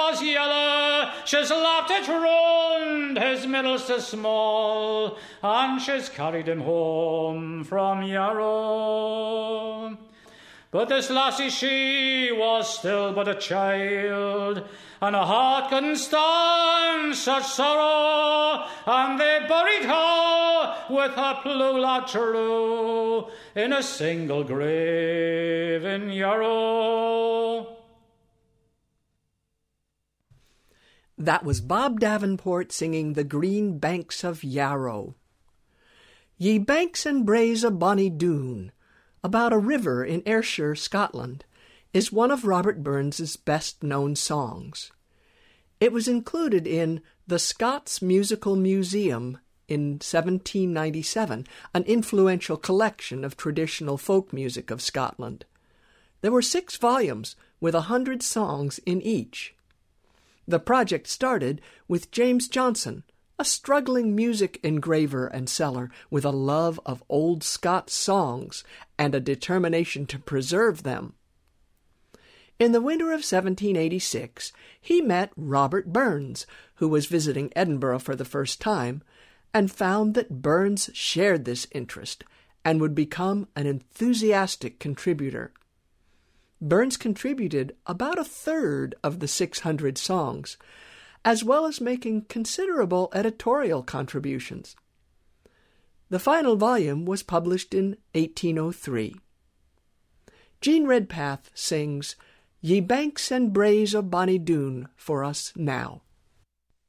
was yellow, she's lapped it round his middles to small, and she's carried him home from Yarrow. But this lassie, she was still but a child, and her heart couldn't stand such sorrow, and they buried her with her plue lad true in a single grave in Yarrow. That was Bob Davenport singing The Green Banks of Yarrow. Ye banks and braes of Bonnie Doon, about a river in Ayrshire, Scotland, is one of Robert Burns's best-known songs. It was included in the Scots Musical Museum in 1797, an influential collection of traditional folk music of Scotland. There were 6 volumes with 100 songs in each. The project started with James Johnson, a struggling music engraver and seller with a love of old Scots songs and a determination to preserve them. In the winter of 1786, he met Robert Burns, who was visiting Edinburgh for the first time, and found that Burns shared this interest and would become an enthusiastic contributor. Burns contributed about a third of the 600 songs, as well as making considerable editorial contributions. The final volume was published in 1803. Jean Redpath sings Ye Banks and Braes of Bonnie Doon for us now.